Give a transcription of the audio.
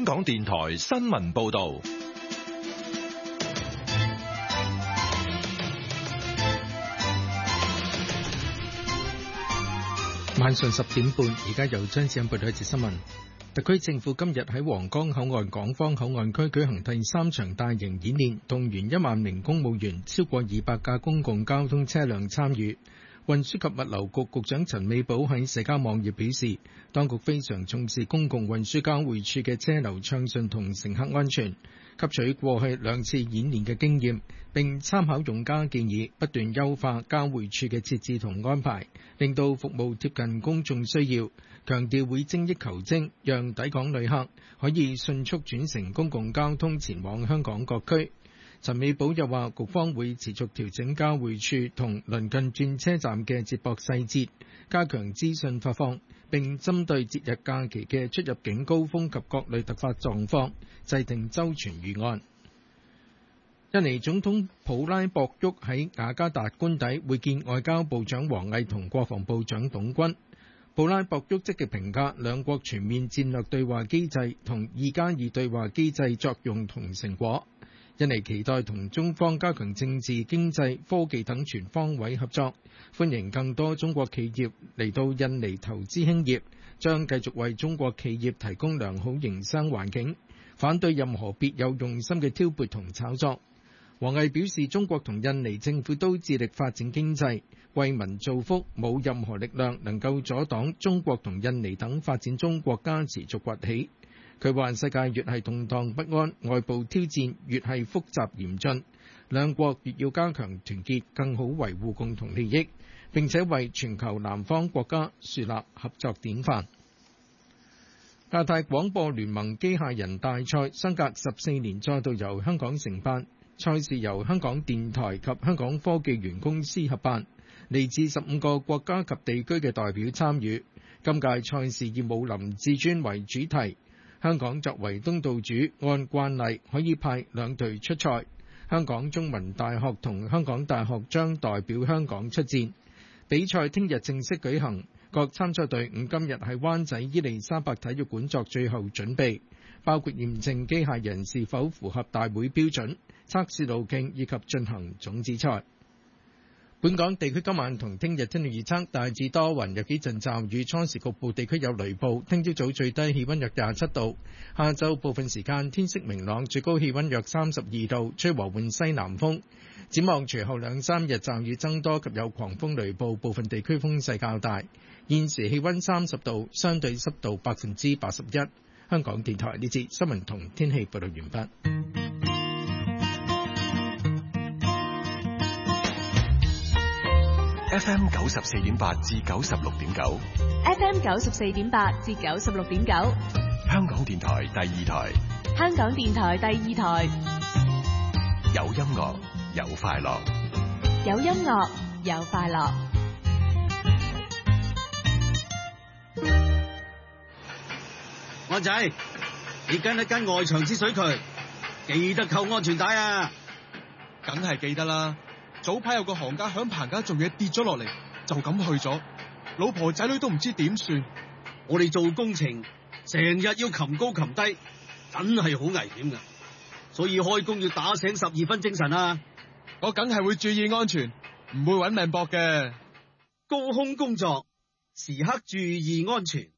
香港電台新聞報道。 晚上10點半，而家由張子欣報道一節新聞。特區政府今日喺皇崗口岸港方口岸區舉行第3場大型演練，動員1萬名公務員，超過200架公共交通車輛參與。運輸及物流局局長陳美寶喺社交網頁表示，當局非常重視公共運輸交匯處嘅車流暢順同乘客安全，吸取過去2次演練嘅經驗，並參考用家建議，不斷優化交匯處嘅設置同安排，令到服務貼近公眾需要。強調會精益求精，讓抵港旅客可以迅速轉乘公共交通前往香港各區。陳美寶又話，局方會持續調整交匯處同鄰近轉車站嘅接駁細節，加強資訊發放，並針對節日假期嘅出入境高峰及各類突發狀況，制定周全預案。印尼總統普拉博沃喺雅加達官邸會見外交部長王毅同國防部長董軍。普拉博沃積極評價兩國全面戰略對話機制同2+2對話機制作用同成果。印尼期待同中方加強政治、經濟、科技等全方位合作，歡迎更多中國企業嚟到印尼投資興業，將繼續為中國企業提供良好營商環境，反對任何別有用心嘅挑撥同炒作。王毅表示，中國同印尼政府都致力發展經濟，為民造福，冇任何力量能夠阻擋中國同印尼等發展中國家持續崛起。佢話：世界越係動盪不安，外部挑戰越係複雜嚴峻，兩國越要加強團結，更好維護共同利益，並且為全球南方國家樹立合作典範。亞太廣播聯盟機械人大賽相隔14年再度由香港承辦，賽事由香港電台及香港科技園公司合辦，嚟自15個國家及地區嘅代表參與。今屆賽事以武林至尊為主題。香港作為東道主，按慣例可以派2隊出賽。香港中文大學同香港大學將代表香港出戰。比賽聽日正式舉行，各參賽隊伍今日喺灣仔伊利沙伯體育館作最後準備，包括驗證機械人是否符合大會標準、測試路徑以及進行種子賽。本港地區今晚同聽日天氣預測，大致多雲，有幾陣驟雨，初時局部地區有雷暴。聽朝早最低氣溫約27度，下晝部分時間天色明朗，最高氣溫約32度，吹和緩西南風。展望隨後2-3日驟雨增多及有狂風雷暴，部分地區風勢較大。現時氣溫30度，相對濕度81%。香港電台呢節新聞同天氣報道完畢。 FM 94.8至96.9 ，FM 94.8至96.9， 香港電台第2台， 香港電台第2台， 有音樂有快樂， 有音樂有快樂。 安仔，你跟一跟外牆之水渠，記得扣安全帶啊！ 梗係記得啦。早排有個行家響棚架做嘢跌咗落嚟，就咁去咗，老婆仔女都唔知點算。 我哋做工程成日要擒高擒低，真係好危險㗎，所以開工要打醒12分精神啊！ 我梗係會注意安全，唔會搵命搏嘅。 高空工作時刻注意安全。